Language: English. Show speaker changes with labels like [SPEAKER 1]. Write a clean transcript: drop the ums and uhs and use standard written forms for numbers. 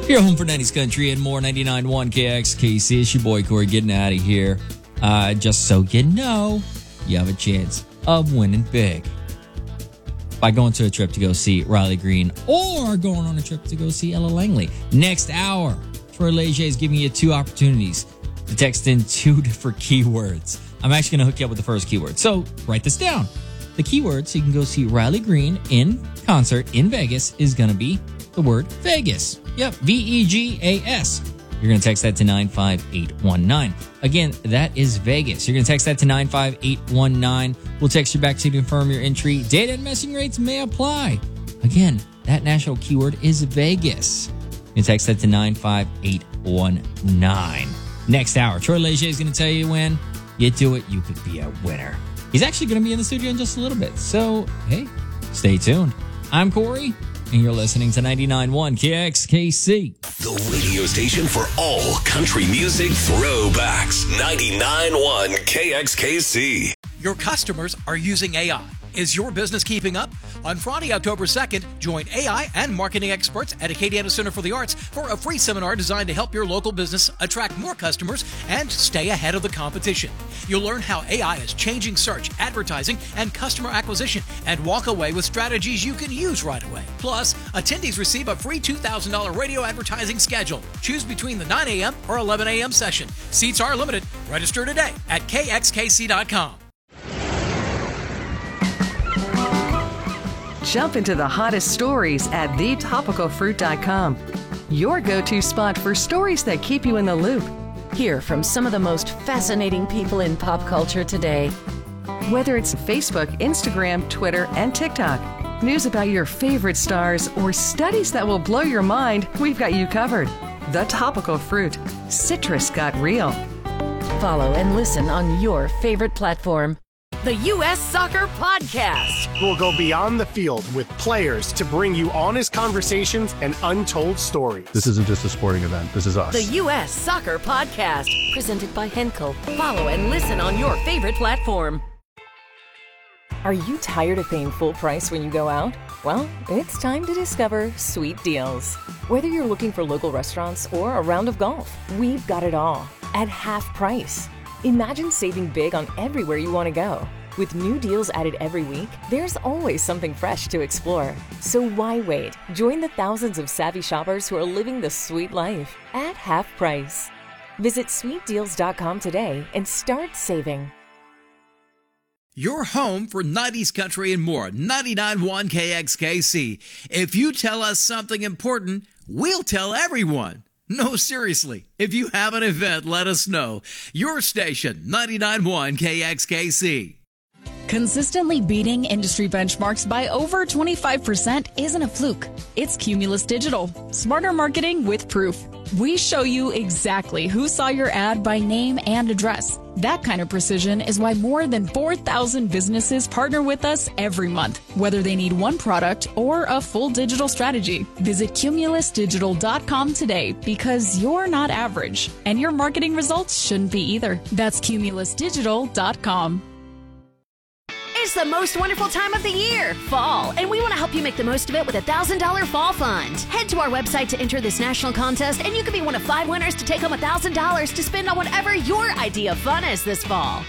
[SPEAKER 1] You're home for 90s Country and more. 99.1 KXKC. It's your boy Corey getting out of here. Just so you know, you have a chance of winning big by going to a trip to go see Riley Green or going on a trip to go see Ella Langley. Next hour, Troy Leger is giving you 2 opportunities to text in 2 different keywords. I'm actually going to hook you up with the first keyword. So write this down. The keyword so you can go see Riley Green in concert in Vegas is going to be the word Vegas. Yep, Vegas. You're going to text that to 95819. Again, that is Vegas. You're going to text that to 95819. We'll text you back to confirm your entry. Data and messaging rates may apply. Again, that national keyword is Vegas. You can text that to 95819. Next hour, Troy Leger is going to tell you when you do it, you could be a winner. He's actually going to be in the studio in just a little bit. So, hey, stay tuned. I'm Corey, and you're listening to 99.1 KXKC.
[SPEAKER 2] The radio station for all country music throwbacks. 99.1 KXKC.
[SPEAKER 3] Your customers are using AI. Is your business keeping up? On Friday, October 2nd, join AI and marketing experts at Acadiana Center for the Arts for a free seminar designed to help your local business attract more customers and stay ahead of the competition. You'll learn how AI is changing search, advertising, and customer acquisition, and walk away with strategies you can use right away. Plus, attendees receive a free $2,000 radio advertising schedule. Choose between the 9 a.m. or 11 a.m. session. Seats are limited. Register today at kxkc.com.
[SPEAKER 4] Jump into the hottest stories at thetopicalfruit.com. Your go-to spot for stories that keep you in the loop.
[SPEAKER 5] Hear from some of the most fascinating people in pop culture today.
[SPEAKER 4] Whether it's Facebook, Instagram, Twitter, and TikTok, news about your favorite stars, or studies that will blow your mind, we've got you covered. The Topical Fruit. Citrus got real.
[SPEAKER 5] Follow and listen on your favorite platform. The U.S. Soccer Podcast.
[SPEAKER 6] We'll go beyond the field with players to bring you honest conversations and untold stories.
[SPEAKER 7] This isn't just a sporting event. This is us.
[SPEAKER 5] The U.S. Soccer Podcast. Presented by Henkel. Follow and listen on your favorite platform.
[SPEAKER 8] Are you tired of paying full price when you go out? Well, it's time to discover Sweet Deals. Whether you're looking for local restaurants or a round of golf, we've got it all at half price. Imagine saving big on everywhere you want to go. With new deals added every week, there's always something fresh to explore. So why wait? Join the thousands of savvy shoppers who are living the sweet life at half price. Visit sweetdeals.com today and start saving.
[SPEAKER 3] Your home for 90s country and more. 99.1 KXKC. If you tell us something important, we'll tell everyone. No, seriously. If you have an event, let us know. Your station, 99.1 KXKC.
[SPEAKER 9] Consistently beating industry benchmarks by over 25% isn't a fluke. It's Cumulus Digital. Smarter marketing with proof. We show you exactly who saw your ad by name and address. That kind of precision is why more than 4,000 businesses partner with us every month, whether they need one product or a full digital strategy. Visit cumulusdigital.com today because you're not average, and your marketing results shouldn't be either. That's cumulusdigital.com.
[SPEAKER 10] It's the most wonderful time of the year, fall, and we want to help you make the most of it with a $1,000 fall fund. Head to our website to enter this national contest, and you could be one of 5 winners to take home $1,000 to spend on whatever your idea of fun is this fall.